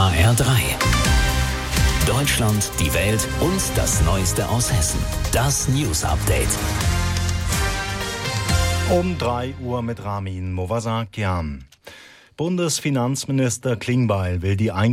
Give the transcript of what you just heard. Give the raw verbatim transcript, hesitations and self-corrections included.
H R drei. Deutschland, die Welt und das Neueste aus Hessen. Das News Update. Um drei Uhr mit Ramin Movasakian. Bundesfinanzminister Klingbeil will die